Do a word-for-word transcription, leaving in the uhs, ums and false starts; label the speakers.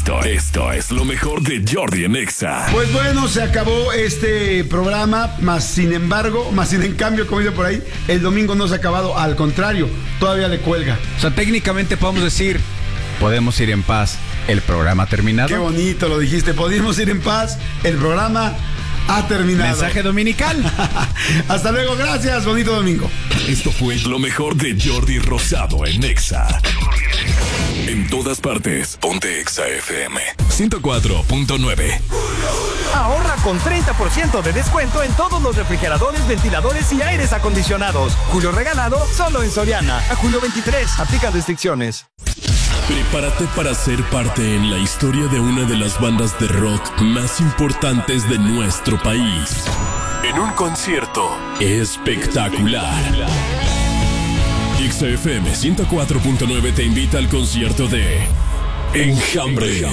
Speaker 1: Esto, esto es lo mejor de Jordi en Exa.
Speaker 2: Pues bueno, se acabó este programa, más sin embargo, más sin en cambio, como dice por ahí, el domingo no se ha acabado, al contrario, todavía le cuelga.
Speaker 3: O sea, técnicamente podemos decir, podemos ir en paz, el programa ha terminado.
Speaker 2: Qué bonito lo dijiste, podemos ir en paz, el programa ha terminado.
Speaker 3: Mensaje dominical.
Speaker 2: Hasta luego, gracias, bonito domingo.
Speaker 1: Esto fue lo mejor de Jordi Rosado en Exa. En todas partes, ponte Exa F M ciento cuatro punto nueve.
Speaker 4: Ahorra con treinta por ciento de descuento en todos los refrigeradores, ventiladores y aires acondicionados. Julio regalado solo en Soriana. A julio veintitrés, aplica restricciones.
Speaker 1: Prepárate para ser parte en la historia de una de las bandas de rock más importantes de nuestro país. En un concierto espectacular. Exa F M ciento cuatro punto nueve te invita al concierto de Enjambre.